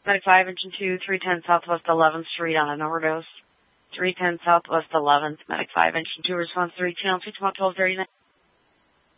Medic 5, Engine 2, 310 Southwest 11th Street on an overdose. 310 Southwest 11th, Medic 5, Engine 2, response 3, channel 2, 1239.